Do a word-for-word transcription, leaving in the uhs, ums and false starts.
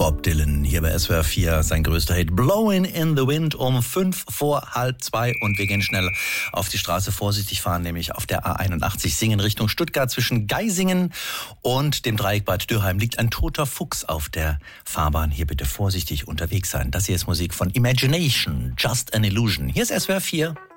Bob Dylan hier bei S W R vier, sein größter Hit Blowing in the Wind um fünf vor halb zwei und wir gehen schnell auf die Straße, vorsichtig fahren, nämlich auf der A einundachtzig Singen Richtung Stuttgart. Zwischen Geisingen und dem Dreieck Bad Dürheim liegt ein toter Fuchs auf der Fahrbahn. Hier bitte vorsichtig unterwegs sein. Das hier ist Musik von Imagination, Just an Illusion. Hier ist S W R vier.